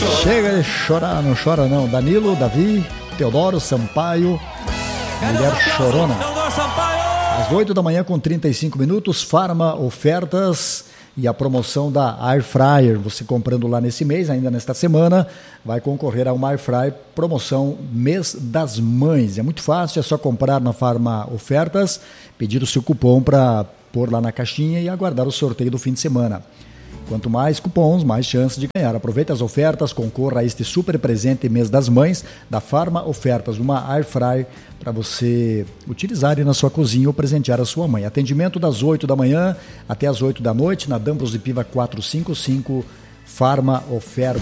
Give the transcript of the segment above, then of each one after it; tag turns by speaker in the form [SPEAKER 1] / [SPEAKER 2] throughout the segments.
[SPEAKER 1] Chega de chorar, não chora não. Danilo, Davi, Teodoro, Sampaio, Mulher Chorona. Às 8 da manhã com 35 minutos, Farma Ofertas e a promoção da Air Fryer. Você comprando lá nesse mês, ainda nesta semana, vai concorrer a uma Air Fryer, promoção Mês das Mães. É muito fácil, é só comprar na Farma Ofertas, pedir o seu cupom para pôr lá na caixinha e aguardar o sorteio do fim de semana. Quanto mais cupons, mais chances de ganhar. Aproveite as ofertas, concorra a este super presente Mês das Mães da Farma Ofertas, uma Air Fryer para você utilizar na sua cozinha ou presentear a sua mãe. Atendimento das 8 da manhã até as 8 da noite na Dambros de Piva 455, Farma Ofertas.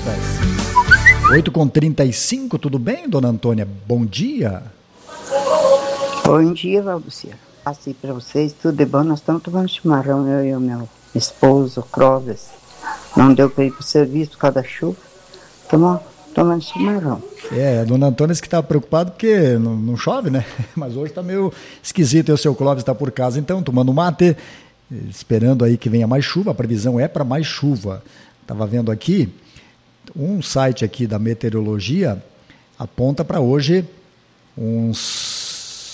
[SPEAKER 1] 8h35, tudo bem, dona Antônia? Bom dia.
[SPEAKER 2] Bom dia, Valbucia. Passei para vocês, tudo é bom. Nós estamos tomando chimarrão, eu e o meu esposo, Clóvis. Não deu para ir para o serviço por causa da chuva. Tomando chimarrão.
[SPEAKER 1] A dona Antônia disse que estava preocupada porque não chove, né? Mas hoje está meio esquisito e o seu Clóvis está por casa, então, tomando mate, esperando aí que venha mais chuva. A previsão é para mais chuva. Estava vendo aqui, um site aqui da meteorologia aponta para hoje uns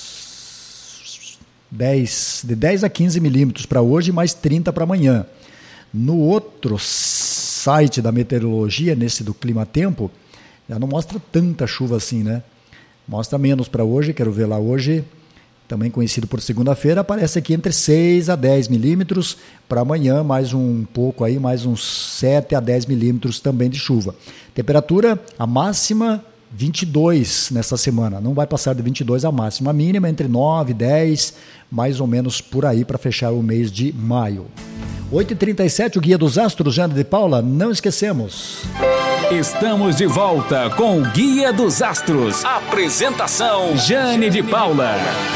[SPEAKER 1] de 10 a 15 milímetros para hoje, mais 30 para amanhã. No outro site da meteorologia, nesse do Clima Tempo, já não mostra tanta chuva assim, né? Mostra menos para hoje, quero ver lá hoje, também conhecido por segunda-feira, aparece aqui entre 6 a 10 milímetros, para amanhã mais um pouco aí, mais uns 7 a 10 milímetros também de chuva. Temperatura, a máxima 22 nessa semana, não vai passar de 22 a máxima, a mínima entre 9 e 10, mais ou menos por aí para fechar o mês de maio. 8h37, o Guia dos Astros, Jane de Paula, não esquecemos.
[SPEAKER 3] Estamos de volta com o Guia dos Astros. Apresentação, Jane de Paula.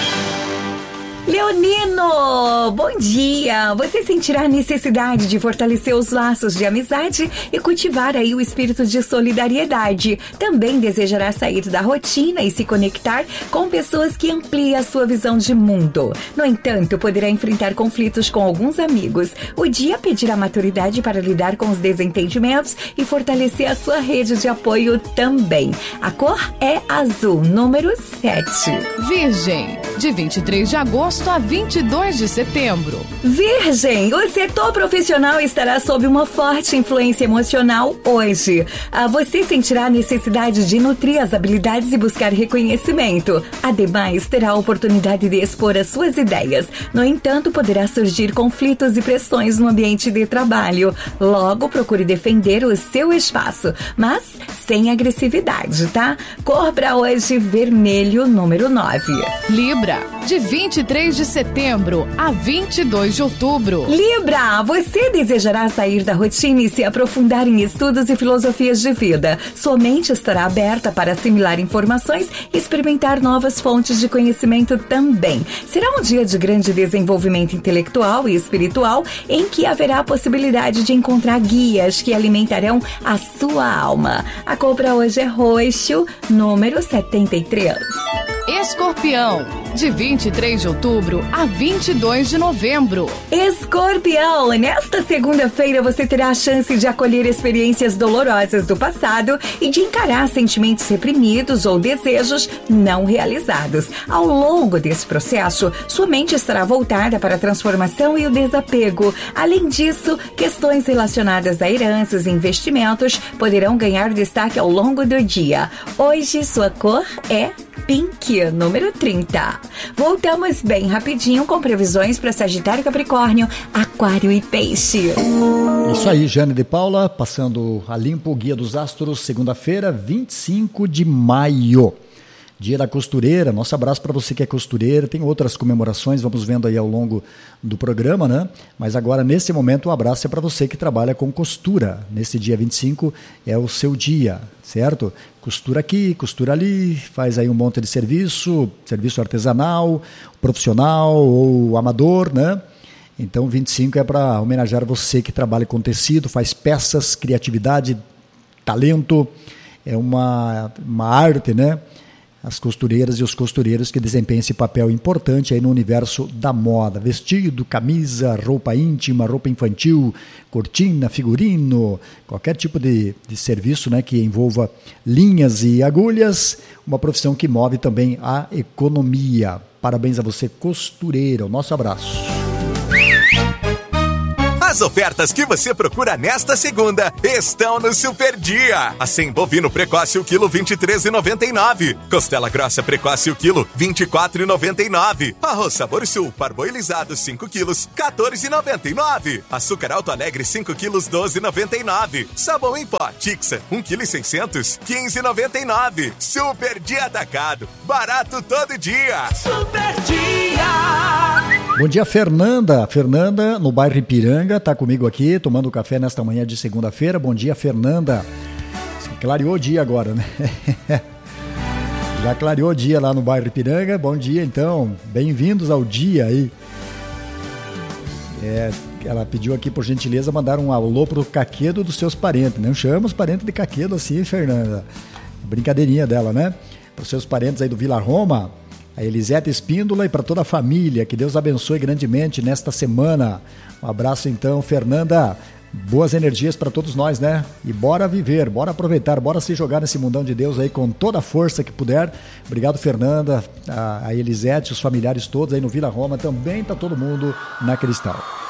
[SPEAKER 4] Leonino, bom dia! Você sentirá a necessidade de fortalecer os laços de amizade e cultivar aí o espírito de solidariedade. Também desejará sair da rotina e se conectar com pessoas que ampliem a sua visão de mundo. No entanto, poderá enfrentar conflitos com alguns amigos. O dia pedirá maturidade para lidar com os desentendimentos e fortalecer a sua rede de apoio também. A cor é azul, número 7.
[SPEAKER 5] Virgem, de 23 de agosto a 22 de setembro.
[SPEAKER 4] Virgem, o setor profissional estará sob uma forte influência emocional hoje. Você sentirá a necessidade de nutrir as habilidades e buscar reconhecimento. Ademais, terá a oportunidade de expor as suas ideias. No entanto, poderá surgir conflitos e pressões no ambiente de trabalho. Logo, procure defender o seu espaço, mas sem agressividade, tá? Cor para hoje, vermelho, número 9.
[SPEAKER 5] Libra, de 23 de setembro a 22 de outubro.
[SPEAKER 4] Libra, você desejará sair da rotina e se aprofundar em estudos e filosofias de vida. Sua mente estará aberta para assimilar informações e experimentar novas fontes de conhecimento também. Será um dia de grande desenvolvimento intelectual e espiritual, em que haverá a possibilidade de encontrar guias que alimentarão a sua alma. A cor para hoje é roxo, número 73.
[SPEAKER 5] Escorpião, de 23 de outubro a 22 de novembro.
[SPEAKER 4] Escorpião, nesta segunda-feira você terá a chance de acolher experiências dolorosas do passado e de encarar sentimentos reprimidos ou desejos não realizados. Ao longo desse processo, sua mente estará voltada para a transformação e o desapego. Além disso, questões relacionadas a heranças e investimentos poderão ganhar destaque ao longo do dia. Hoje, sua cor é pink, número 30. Voltamos bem rapidinho com previsões para Sagitário, Capricórnio, Aquário e Peixe.
[SPEAKER 1] Isso aí, Jane de Paula, passando a limpo o Guia dos Astros, segunda-feira, 25 de maio. Dia da costureira, nosso abraço para você que é costureira, tem outras comemorações, vamos vendo aí ao longo do programa, né? Mas agora, nesse momento, o abraço é para você que trabalha com costura. Nesse dia 25 é o seu dia, certo? Costura aqui, costura ali, faz aí um monte de serviço artesanal, profissional ou amador, né? Então, 25 é para homenagear você que trabalha com tecido, faz peças, criatividade, talento, é uma arte, né? as costureiras e os costureiros que desempenham esse papel importante aí no universo da moda. Vestido, camisa, roupa íntima, roupa infantil, cortina, figurino, qualquer tipo de serviço, né, que envolva linhas e agulhas, uma profissão que move também a economia. Parabéns a você, costureira. O nosso abraço.
[SPEAKER 6] As ofertas que você procura nesta segunda estão no Super Dia. Assim, bovino precoce o quilo 23,99. Costela grossa precoce o quilo 24,99. Arroz Sabor Sul parboilizado 5 quilos 14,99. Açúcar Alto Alegre 5 quilos 12,99. Sabão em pó Tixa 1 kg 600 15,99. Super Dia Atacado. Barato todo dia.
[SPEAKER 3] Super Dia.
[SPEAKER 1] Bom dia, Fernanda. Fernanda, no bairro Ipiranga, está comigo aqui, tomando café nesta manhã de segunda-feira. Bom dia, Fernanda. Clareou o dia agora, né? Já clareou o dia lá no bairro Ipiranga. Bom dia, então. Bem-vindos ao dia aí. Ela pediu aqui, por gentileza, mandar um alô pro Caquedo dos seus parentes. Não chama os parentes de Caquedo assim, Fernanda. Brincadeirinha dela, né? Para os seus parentes aí do Vila Roma, a Elisete Espíndola, e para toda a família. Que Deus abençoe grandemente nesta semana. Um abraço então, Fernanda. Boas energias para todos nós, né? E bora viver, bora aproveitar, bora se jogar nesse mundão de Deus aí com toda a força que puder. Obrigado, Fernanda, a Elisete, os familiares todos aí no Vila Roma. Também tá todo mundo na Cristal.